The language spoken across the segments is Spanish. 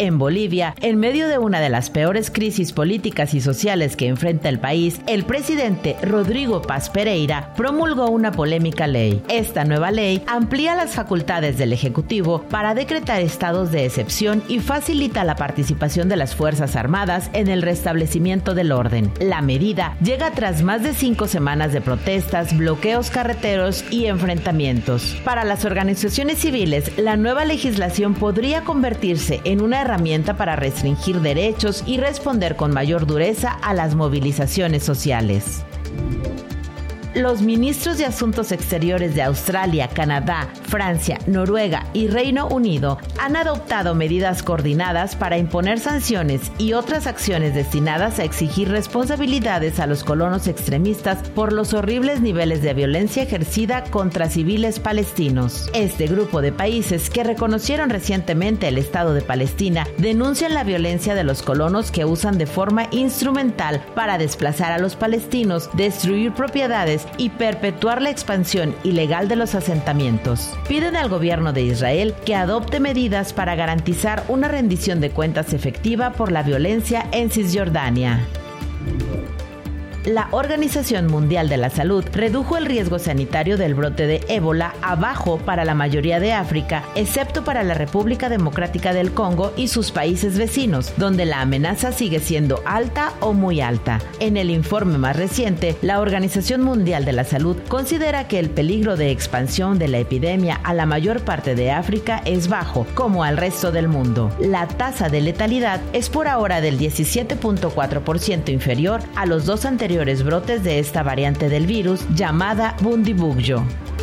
En Bolivia, en medio de una de las peores crisis políticas y sociales que enfrenta el país, el presidente Rodrigo Paz Pereira promulgó una polémica ley. Esta nueva ley amplía las facultades del Ejecutivo para decretar estados de excepción y facilita la participación de las Fuerzas Armadas en el restablecimiento del orden. La medida llega tras más de 5 semanas de protestas, bloqueos carreteros y enfrentamientos. Para las organizaciones civiles, la nueva legislación podría convertirse en una herramienta para restringir derechos y responder con mayor dureza a las movilizaciones sociales. Los ministros de Asuntos Exteriores de Australia, Canadá, Francia, Noruega y Reino Unido han adoptado medidas coordinadas para imponer sanciones y otras acciones destinadas a exigir responsabilidades a los colonos extremistas por los horribles niveles de violencia ejercida contra civiles palestinos. Este grupo de países, que reconocieron recientemente el Estado de Palestina, denuncian la violencia de los colonos que usan de forma instrumental para desplazar a los palestinos, destruir propiedades y perpetuar la expansión ilegal de los asentamientos. Piden al gobierno de Israel que adopte medidas para garantizar una rendición de cuentas efectiva por la violencia en Cisjordania. La Organización Mundial de la Salud redujo el riesgo sanitario del brote de ébola a bajo para la mayoría de África, excepto para la República Democrática del Congo y sus países vecinos, donde la amenaza sigue siendo alta o muy alta. En el informe más reciente, la Organización Mundial de la Salud considera que el peligro de expansión de la epidemia a la mayor parte de África es bajo, como al resto del mundo. La tasa de letalidad es por ahora del 17.4% inferior a los dos anteriores brotes de esta variante del virus llamada Bundibugyo.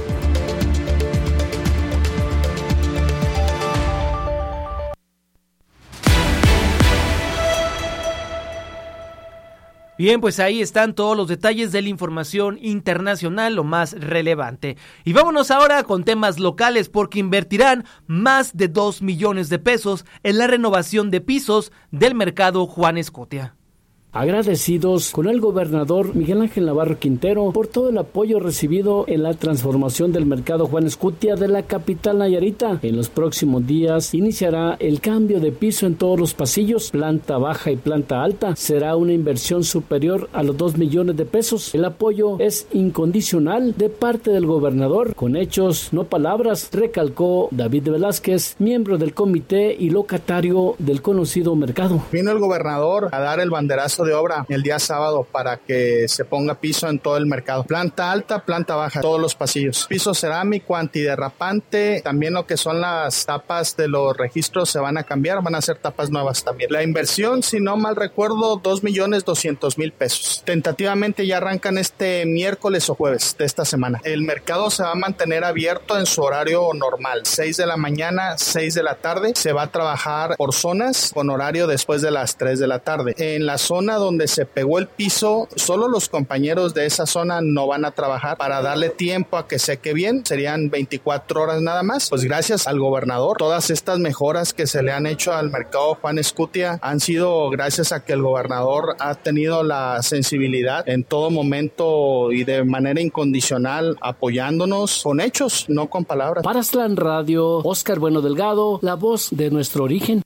Bien, pues ahí están todos los detalles de la información internacional, lo más relevante. Y vámonos ahora con temas locales, porque invertirán más de 2 millones de pesos en la renovación de pisos del mercado Juan Escutia. Agradecidos con el gobernador Miguel Ángel Navarro Quintero por todo el apoyo recibido en la transformación del mercado Juan Escutia de la capital nayarita. En los próximos días iniciará el cambio de piso en todos los pasillos, planta baja y planta alta. Será una inversión superior a los 2 millones de pesos. El apoyo es incondicional de parte del gobernador, con hechos, no palabras, recalcó David Velázquez, miembro del comité y locatario del conocido mercado. Vino el gobernador a dar el banderazo de obra el día sábado para que se ponga piso en todo el mercado. Planta alta, planta baja, todos los pasillos. Piso cerámico, antiderrapante, también lo que son las tapas de los registros se van a cambiar, van a ser tapas nuevas también. La inversión, si no mal recuerdo, 2,200,000 pesos. Tentativamente ya arrancan este miércoles o jueves de esta semana. El mercado se va a mantener abierto en su horario normal, 6 de la mañana, 6 de la tarde. Se va a trabajar por zonas con horario después de las 3 de la tarde. En la zona donde se pegó el piso, solo los compañeros de esa zona no van a trabajar para darle tiempo a que seque bien, serían 24 horas nada más. Pues gracias al gobernador, todas estas mejoras que se le han hecho al mercado Juan Escutia han sido gracias a que el gobernador ha tenido la sensibilidad en todo momento y de manera incondicional apoyándonos con hechos, no con palabras. Para Aztlán Radio, Óscar Bueno Delgado, la voz de nuestro origen.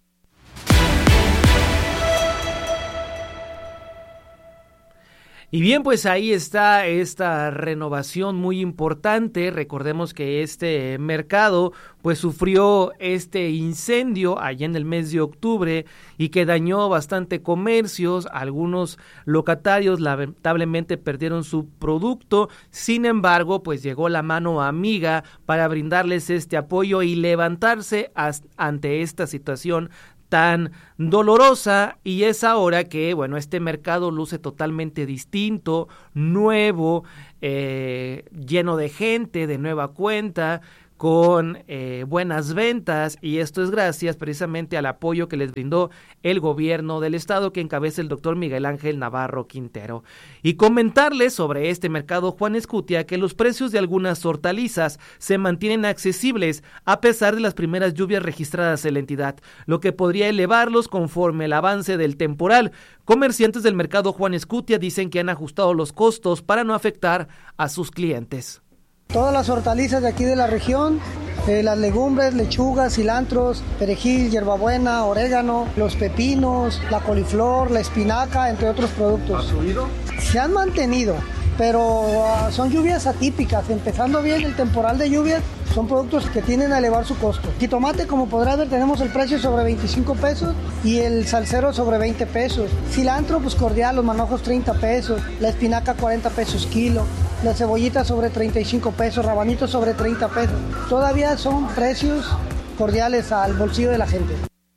Y bien, pues ahí está esta renovación muy importante. Recordemos que este mercado pues sufrió este incendio allá en el mes de octubre y que dañó bastante comercios. Algunos locatarios lamentablemente perdieron su producto. Sin embargo, pues llegó la mano amiga para brindarles este apoyo y levantarse ante esta situación tan dolorosa, y es ahora que, bueno, este mercado luce totalmente distinto, nuevo, lleno de gente, de nueva cuenta, con buenas ventas, y esto es gracias precisamente al apoyo que les brindó el gobierno del estado que encabeza el doctor Miguel Ángel Navarro Quintero. Y comentarles sobre este mercado Juan Escutia que los precios de algunas hortalizas se mantienen accesibles a pesar de las primeras lluvias registradas en la entidad, lo que podría elevarlos conforme el avance del temporal. Comerciantes del mercado Juan Escutia dicen que han ajustado los costos para no afectar a sus clientes. Todas las hortalizas de aquí de la región, las legumbres, lechugas, cilantros, perejil, hierbabuena, orégano, los pepinos, la coliflor, la espinaca, entre otros productos. ¿Ha subido? Se han mantenido, pero son lluvias atípicas. Empezando bien el temporal de lluvias, son productos que tienden a elevar su costo. Jitomate, como podrás ver, tenemos el precio sobre 25 pesos y el salsero sobre 20 pesos. Cilantro, pues cordial, los manojos 30 pesos, la espinaca 40 pesos kilo, la cebollita sobre 35 pesos, rabanitos sobre 30 pesos. Todavía son precios cordiales al bolsillo de la gente.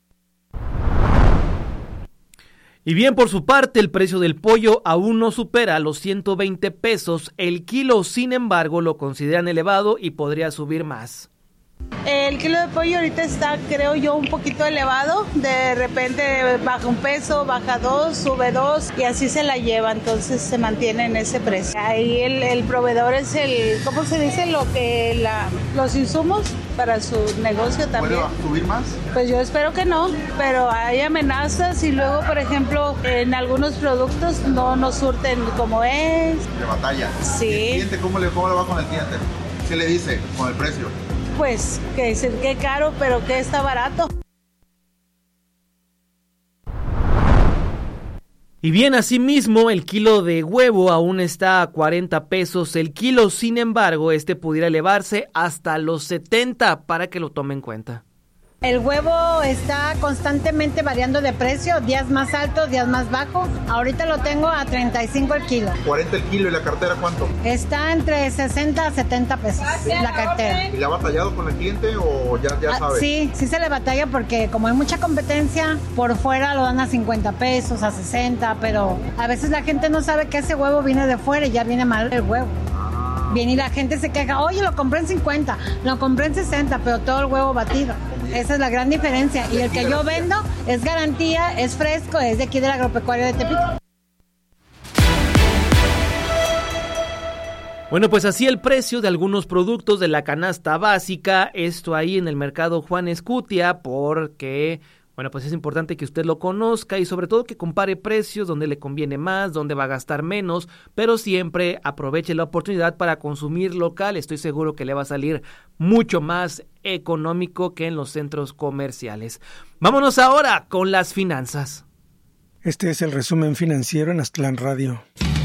Y bien, por su parte, el precio del pollo aún no supera los 120 pesos el kilo, sin embargo, lo consideran elevado y podría subir más. El kilo de pollo ahorita está, creo yo, un poquito elevado. De repente baja un peso, baja 2, sube 2 y así se la lleva. Entonces se mantiene en ese precio. Ahí el proveedor es ¿cómo se dice? Los insumos para su negocio también. ¿Puede subir más? Pues yo espero que no, pero hay amenazas y luego, por ejemplo, en algunos productos no nos surten como es. De batalla. Sí. ¿Y el cliente cómo le va con el cliente? ¿Qué le dice con el precio? Pues que caro, pero que está barato. Y bien, asimismo, el kilo de huevo aún está a 40 pesos el kilo, sin embargo, pudiera elevarse hasta los 70 para que lo tome en cuenta. El huevo está constantemente variando de precio, días más altos, días más bajos. Ahorita lo tengo a 35 el kilo. 40 el kilo, ¿y la cartera cuánto? Está entre 60 a 70 pesos la cartera. ¿Y le ha batallado con el cliente o ya sabe? Sí se le batalla porque como hay mucha competencia, por fuera lo dan a 50 pesos, a 60, pero a veces la gente no sabe que ese huevo viene de fuera y ya viene mal el huevo. Viene y la gente se queja, oye, lo compré en 50, lo compré en 60, pero todo el huevo batido. Esa es la gran diferencia. Y el que yo vendo es garantía, es fresco, es de aquí del agropecuario de Tepic. Bueno, pues así el precio de algunos productos de la canasta básica, esto ahí en el mercado Juan Escutia, porque... Bueno, pues es importante que usted lo conozca y sobre todo que compare precios donde le conviene más, donde va a gastar menos, pero siempre aproveche la oportunidad para consumir local. Estoy seguro que le va a salir mucho más económico que en los centros comerciales. Vámonos ahora con las finanzas. Este es el resumen financiero en Aztlán Radio.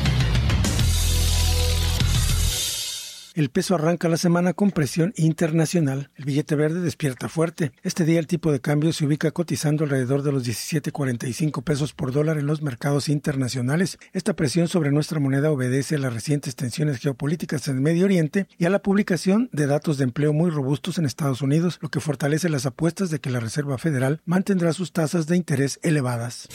El peso arranca la semana con presión internacional. El billete verde despierta fuerte. Este día el tipo de cambio se ubica cotizando alrededor de los 17.45 pesos por dólar en los mercados internacionales. Esta presión sobre nuestra moneda obedece a las recientes tensiones geopolíticas en el Medio Oriente y a la publicación de datos de empleo muy robustos en Estados Unidos, lo que fortalece las apuestas de que la Reserva Federal mantendrá sus tasas de interés elevadas.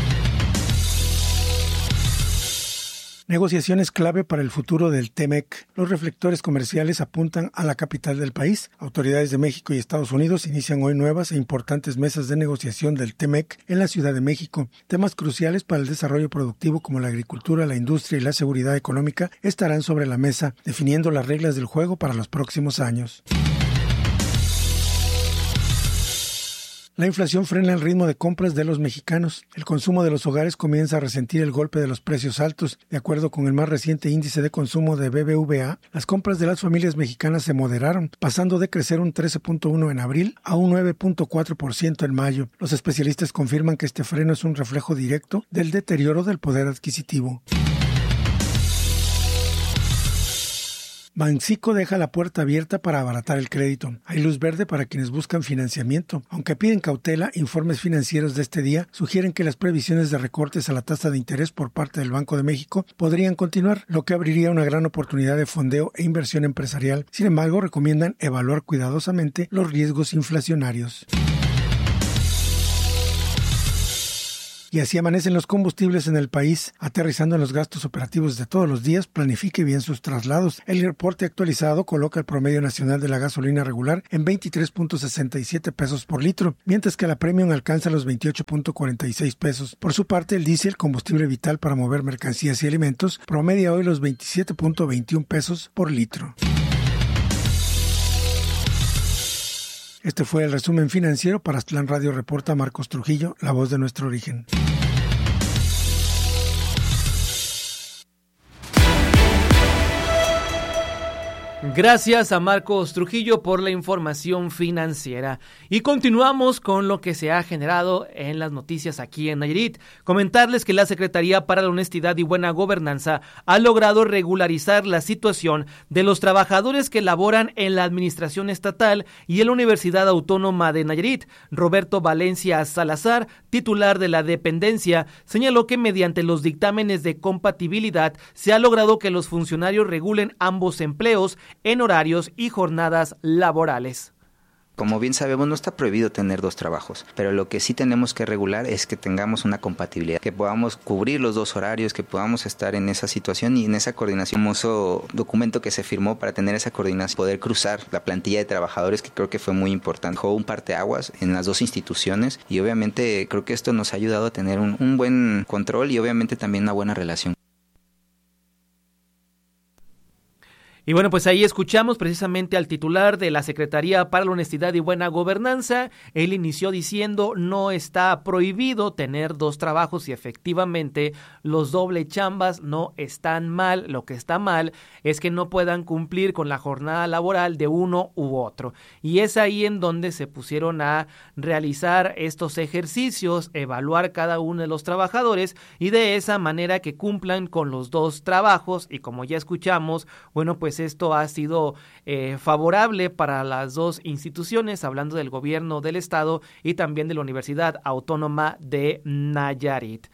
Negociaciones clave para el futuro del TEMEC. Los reflectores comerciales apuntan a la capital del país. Autoridades de México y Estados Unidos inician hoy nuevas e importantes mesas de negociación del TEMEC en la Ciudad de México. Temas cruciales para el desarrollo productivo como la agricultura, la industria y la seguridad económica estarán sobre la mesa, definiendo las reglas del juego para los próximos años. La inflación frena el ritmo de compras de los mexicanos. El consumo de los hogares comienza a resentir el golpe de los precios altos. De acuerdo con el más reciente índice de consumo de BBVA, las compras de las familias mexicanas se moderaron, pasando de crecer un 13.1% en abril a un 9.4% en mayo. Los especialistas confirman que este freno es un reflejo directo del deterioro del poder adquisitivo. Banxico deja la puerta abierta para abaratar el crédito. Hay luz verde para quienes buscan financiamiento. Aunque piden cautela, informes financieros de este día sugieren que las previsiones de recortes a la tasa de interés por parte del Banco de México podrían continuar, lo que abriría una gran oportunidad de fondeo e inversión empresarial. Sin embargo, recomiendan evaluar cuidadosamente los riesgos inflacionarios. Y así amanecen los combustibles en el país, aterrizando en los gastos operativos de todos los días. Planifique bien sus traslados. El reporte actualizado coloca el promedio nacional de la gasolina regular en 23.67 pesos por litro, mientras que la premium alcanza los 28.46 pesos. Por su parte, el diésel, combustible vital para mover mercancías y alimentos, promedia hoy los 27.21 pesos por litro. Este fue el resumen financiero. Para Aztlán Radio reporta Marcos Trujillo, la voz de nuestro origen. Gracias a Marcos Trujillo por la información financiera. Y continuamos con lo que se ha generado en las noticias aquí en Nayarit. Comentarles que la Secretaría para la Honestidad y Buena Gobernanza ha logrado regularizar la situación de los trabajadores que laboran en la Administración Estatal y en la Universidad Autónoma de Nayarit. Roberto Valencia Salazar, titular de la dependencia, señaló que mediante los dictámenes de compatibilidad se ha logrado que los funcionarios regulen ambos empleos en horarios y jornadas laborales. Como bien sabemos, no está prohibido tener dos trabajos, pero lo que sí tenemos que regular es que tengamos una compatibilidad, que podamos cubrir los dos horarios, que podamos estar en esa situación y en esa coordinación. El famoso documento que se firmó para tener esa coordinación, poder cruzar la plantilla de trabajadores, que creo que fue muy importante. Dejó un parteaguas en las dos instituciones y obviamente creo que esto nos ha ayudado a tener un buen control y obviamente también una buena relación. Y bueno, pues ahí escuchamos precisamente al titular de la Secretaría para la Honestidad y Buena Gobernanza. Él inició diciendo: no está prohibido tener dos trabajos, y efectivamente los doble chambas no están mal. Lo que está mal es que no puedan cumplir con la jornada laboral de uno u otro. Y es ahí en donde se pusieron a realizar estos ejercicios, evaluar cada uno de los trabajadores y de esa manera que cumplan con los dos trabajos. Y como ya escuchamos, bueno, pues esto ha sido favorable para las dos instituciones, hablando del gobierno del estado y también de la Universidad Autónoma de Nayarit.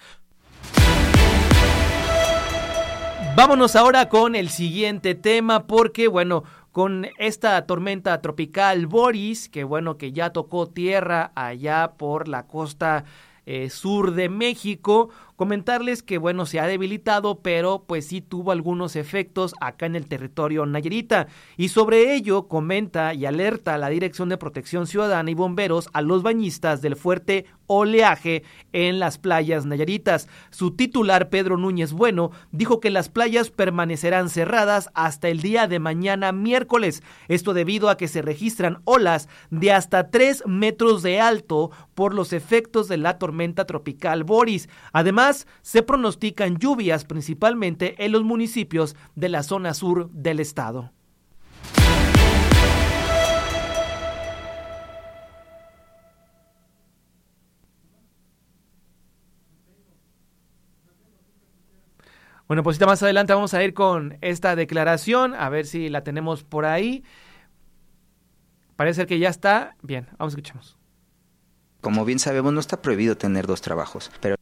Vámonos ahora con el siguiente tema, porque bueno, con esta tormenta tropical Boris, que bueno, que ya tocó tierra allá por la costa sur de México, comentarles que bueno, se ha debilitado, pero pues sí tuvo algunos efectos acá en el territorio nayarita, y sobre ello comenta y alerta la Dirección de Protección Ciudadana y Bomberos a los bañistas del fuerte oleaje en las playas nayaritas. Su titular, Pedro Núñez Bueno, dijo que las playas permanecerán cerradas hasta el día de mañana miércoles, esto debido a que se registran olas de hasta 3 metros de alto por los efectos de la tormenta tropical Boris. Además, se pronostican lluvias principalmente en los municipios de la zona sur del estado. Bueno, pues más adelante vamos a ir con esta declaración, a ver si la tenemos por ahí. Parece que ya está. Bien, vamos, escuchemos. Como bien sabemos, no está prohibido tener dos trabajos, pero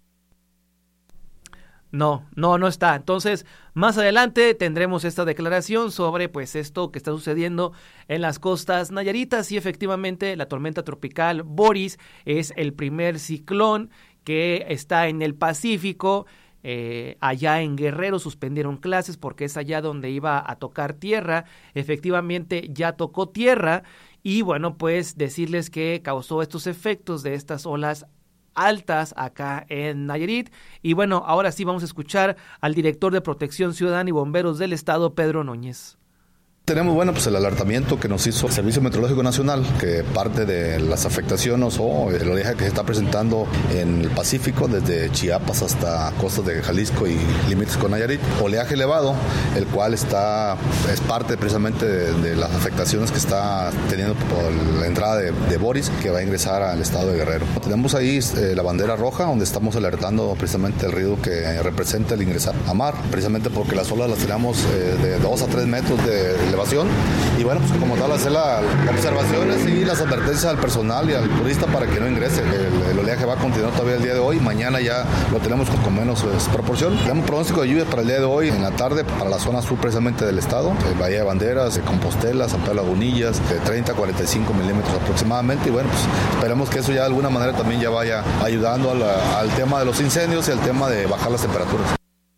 No está. Entonces, más adelante tendremos esta declaración sobre pues esto que está sucediendo en las costas nayaritas, y efectivamente la tormenta tropical Boris es el primer ciclón que está en el Pacífico. Allá en Guerrero suspendieron clases porque es allá donde iba a tocar tierra. Efectivamente ya tocó tierra, y bueno, pues decirles que causó estos efectos de estas olas altas acá en Nayarit. Y bueno, ahora sí vamos a escuchar al director de Protección Ciudadana y Bomberos del estado, Pedro Núñez. Tenemos, bueno, pues el alertamiento que nos hizo el Servicio Meteorológico Nacional, que parte de las afectaciones o el oleaje que se está presentando en el Pacífico, desde Chiapas hasta costas de Jalisco y límites con Nayarit. Oleaje elevado, el cual es parte precisamente de las afectaciones que está teniendo por la entrada de Boris, que va a ingresar al estado de Guerrero. Tenemos ahí la bandera roja, donde estamos alertando precisamente el riesgo que representa el ingresar a mar, precisamente porque las olas las tenemos de 2 a 3 metros de elevación. Y bueno, pues como tal, hacer las observaciones y las advertencias al personal y al turista para que no ingrese. El oleaje va a continuar todavía el día de hoy. Mañana ya lo tenemos con menos proporción. Tenemos pronóstico de lluvias para el día de hoy, en la tarde, para la zona sur precisamente del estado. Bahía de Banderas, Compostela, San Pedro Lagunillas, de 30 a 45 milímetros aproximadamente. Y bueno, pues esperemos que eso ya de alguna manera también ya vaya ayudando al tema de los incendios y al tema de bajar las temperaturas.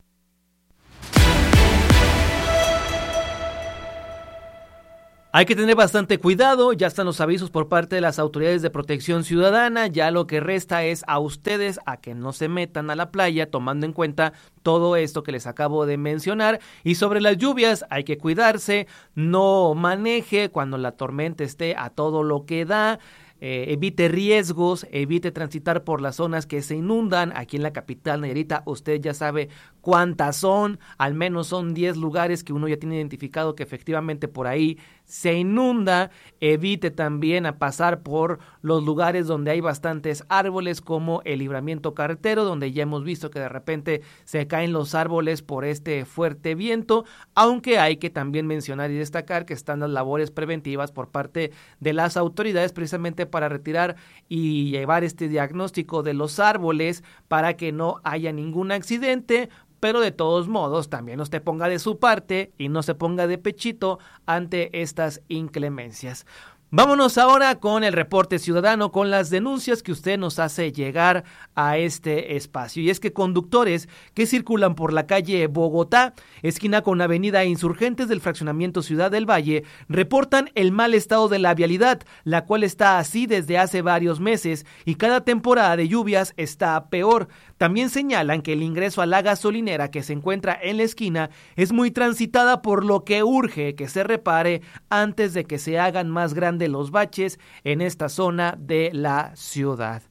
Hay que tener bastante cuidado, ya están los avisos por parte de las autoridades de protección ciudadana, ya lo que resta es a ustedes a que no se metan a la playa, tomando en cuenta todo esto que les acabo de mencionar. Y sobre las lluvias, hay que cuidarse, no maneje cuando la tormenta esté a todo lo que da. evite riesgos, evite transitar por las zonas que se inundan. Aquí en la capital Nayarita usted ya sabe cuántas son, al menos son 10 lugares que uno ya tiene identificado que efectivamente por ahí se inunda. Evite también a pasar por los lugares donde hay bastantes árboles, como el Libramiento Carretero, donde ya hemos visto que de repente se caen los árboles por este fuerte viento, aunque hay que también mencionar y destacar que están las labores preventivas por parte de las autoridades precisamente para retirar y llevar este diagnóstico de los árboles para que no haya ningún accidente. Pero de todos modos, también usted ponga de su parte y no se ponga de pechito ante estas inclemencias. Vámonos ahora con el reporte ciudadano, con las denuncias que usted nos hace llegar a este espacio. Y es que conductores que circulan por la calle Bogotá, esquina con Avenida Insurgentes del fraccionamiento Ciudad del Valle, reportan el mal estado de la vialidad, la cual está así desde hace varios meses y cada temporada de lluvias está peor. También señalan que el ingreso a la gasolinera que se encuentra en la esquina es muy transitada, por lo que urge que se repare antes de que se hagan más grandes los baches en esta zona de la ciudad.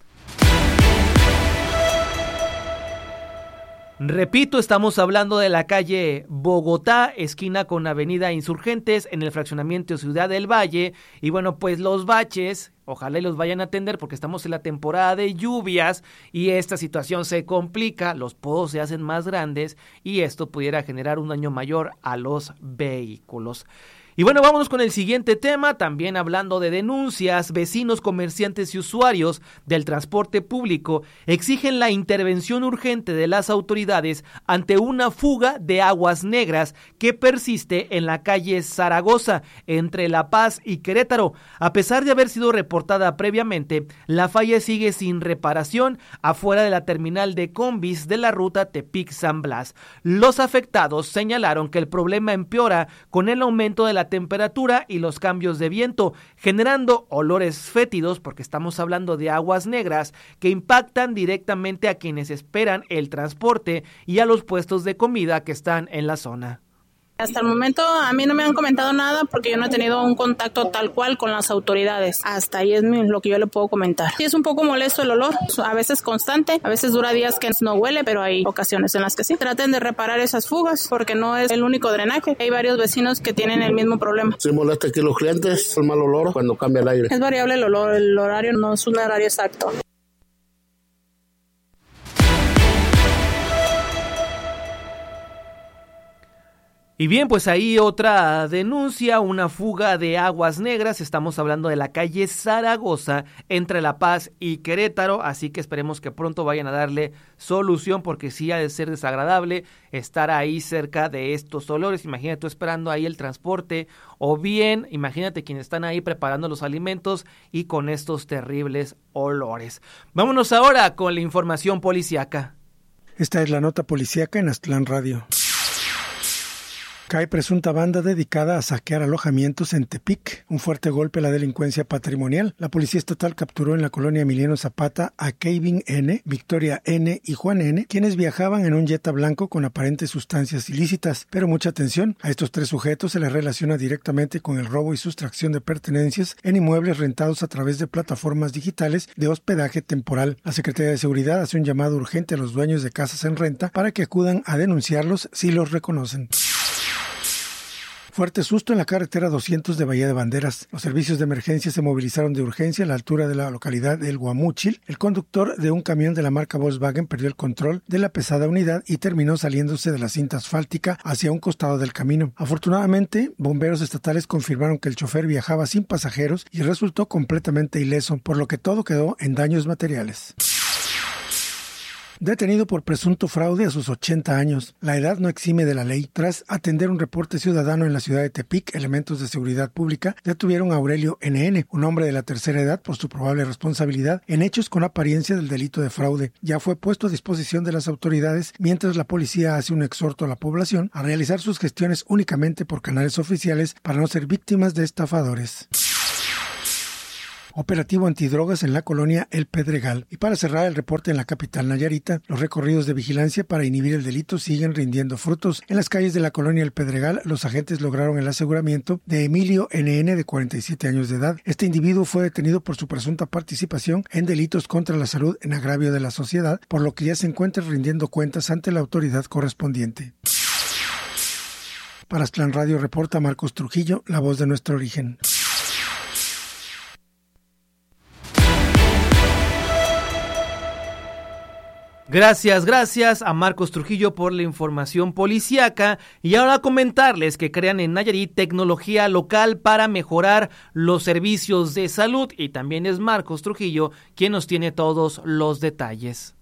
Repito, estamos hablando de la calle Bogotá, esquina con Avenida Insurgentes, en el fraccionamiento Ciudad del Valle. Y bueno, pues los baches, ojalá y los vayan a atender porque estamos en la temporada de lluvias y esta situación se complica, los podos se hacen más grandes y esto pudiera generar un daño mayor a los vehículos. Y bueno, vámonos con el siguiente tema, también hablando de denuncias. Vecinos, comerciantes y usuarios del transporte público exigen la intervención urgente de las autoridades ante una fuga de aguas negras que persiste en la calle Zaragoza, entre La Paz y Querétaro. A pesar de haber sido reportada previamente, la falla sigue sin reparación afuera de la terminal de combis de la ruta Tepic-San Blas. Los afectados señalaron que el problema empeora con el aumento de la temperatura y los cambios de viento, generando olores fétidos, porque estamos hablando de aguas negras que impactan directamente a quienes esperan el transporte y a los puestos de comida que están en la zona. Hasta el momento a mí no me han comentado nada porque yo no he tenido un contacto tal cual con las autoridades. Hasta ahí es lo que yo le puedo comentar. Sí, es un poco molesto el olor, a veces constante, a veces dura días que no huele, pero hay ocasiones en las que sí. Traten de reparar esas fugas porque no es el único drenaje. Hay varios vecinos que tienen el mismo problema. Sí molesta aquí los clientes, el mal olor cuando cambia el aire. Es variable el olor, el horario no es un horario exacto. Y bien, pues ahí otra denuncia, una fuga de aguas negras. Estamos hablando de la calle Zaragoza entre La Paz y Querétaro, así que esperemos que pronto vayan a darle solución porque sí ha de ser desagradable estar ahí cerca de estos olores. Imagínate tú esperando ahí el transporte o bien, imagínate quienes están ahí preparando los alimentos y con estos terribles olores. Vámonos ahora con la información policíaca. Esta es la nota policíaca en Aztlán Radio. Cae presunta banda dedicada a saquear alojamientos en Tepic. Un fuerte golpe a la delincuencia patrimonial. La policía estatal capturó en la colonia Emiliano Zapata a Kevin N., Victoria N. y Juan N., quienes viajaban en un Jetta blanco con aparentes sustancias ilícitas. Pero mucha atención, a estos 3 sujetos se les relaciona directamente con el robo y sustracción de pertenencias en inmuebles rentados a través de plataformas digitales de hospedaje temporal. La Secretaría de Seguridad hace un llamado urgente a los dueños de casas en renta para que acudan a denunciarlos si los reconocen. Fuerte susto en la carretera 200 de Bahía de Banderas. Los servicios de emergencia se movilizaron de urgencia a la altura de la localidad de El Guamúchil. El conductor de un camión de la marca Volkswagen perdió el control de la pesada unidad y terminó saliéndose de la cinta asfáltica hacia un costado del camino. Afortunadamente, bomberos estatales confirmaron que el chofer viajaba sin pasajeros y resultó completamente ileso, por lo que todo quedó en daños materiales. Detenido por presunto fraude a sus 80 años. La edad no exime de la ley. Tras atender un reporte ciudadano en la ciudad de Tepic, elementos de seguridad pública detuvieron a Aurelio N., un hombre de la tercera edad, por su probable responsabilidad en hechos con apariencia del delito de fraude. Ya fue puesto a disposición de las autoridades, mientras la policía hace un exhorto a la población a realizar sus gestiones únicamente por canales oficiales para no ser víctimas de estafadores. operativo antidrogas en la colonia El Pedregal. Y para cerrar el reporte en la capital nayarita, los recorridos de vigilancia para inhibir el delito siguen rindiendo frutos. En las calles de la colonia El Pedregal, los agentes lograron el aseguramiento de Emilio NN, de 47 años de edad. Este individuo fue detenido por su presunta participación en delitos contra la salud en agravio de la sociedad, por lo que ya se encuentra rindiendo cuentas ante la autoridad correspondiente. Para Aztlán Radio reporta Marcos Trujillo, la voz de nuestro origen. Gracias a Marcos Trujillo por la información policíaca. Y ahora comentarles que crean en Nayarit tecnología local para mejorar los servicios de salud. Y también es Marcos Trujillo quien nos tiene todos los detalles.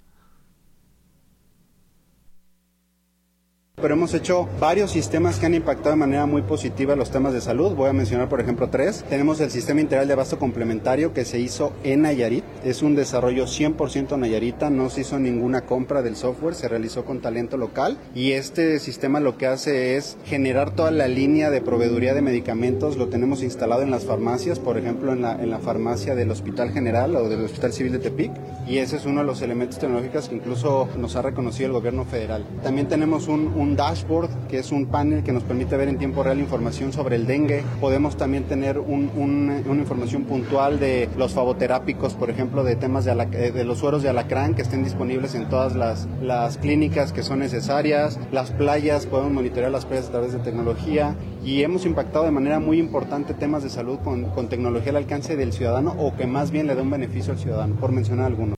Pero hemos hecho varios sistemas que han impactado de manera muy positiva los temas de salud. Voy a mencionar, por ejemplo, 3. Tenemos el Sistema Integral de Abasto Complementario que se hizo en Nayarit. Es un desarrollo 100% nayarita, no se hizo ninguna compra del software, se realizó con talento local. Y este sistema lo que hace es generar toda la línea de proveeduría de medicamentos. Lo tenemos instalado en las farmacias, por ejemplo, en la farmacia del Hospital General o del Hospital Civil de Tepic. Y ese es uno de los elementos tecnológicos que incluso nos ha reconocido el gobierno federal. También tenemos un dashboard, que es un panel que nos permite ver en tiempo real información sobre el dengue. Podemos también tener una información puntual de los favoterápicos, por ejemplo, de temas de los sueros de alacrán que estén disponibles en todas las clínicas que son necesarias. Las playas, podemos monitorear las playas a través de tecnología, y hemos impactado de manera muy importante temas de salud con tecnología al alcance del ciudadano, o que más bien le da un beneficio al ciudadano, por mencionar algunos.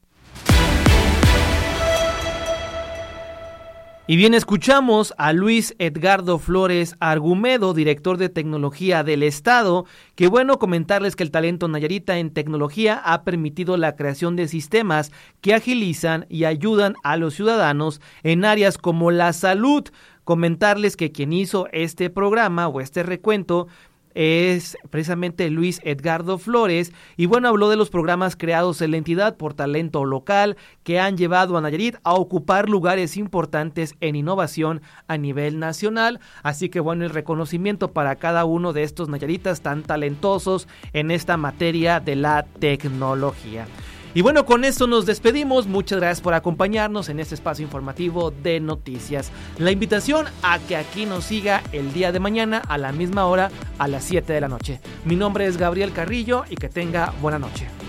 Y bien, escuchamos a Luis Edgardo Flores Argumedo, director de tecnología del Estado, que bueno, comentarles que el talento nayarita en tecnología ha permitido la creación de sistemas que agilizan y ayudan a los ciudadanos en áreas como la salud. Comentarles que quien hizo este programa o este recuento es precisamente Luis Edgardo Flores, y bueno, habló de los programas creados en la entidad por talento local que han llevado a Nayarit a ocupar lugares importantes en innovación a nivel nacional. Así que bueno, el reconocimiento para cada uno de estos nayaritas tan talentosos en esta materia de la tecnología. Y bueno, con esto nos despedimos. Muchas gracias por acompañarnos en este espacio informativo de noticias. La invitación a que aquí nos siga el día de mañana a la misma hora, a las 7 de la noche. Mi nombre es Gabriel Carrillo y que tenga buena noche.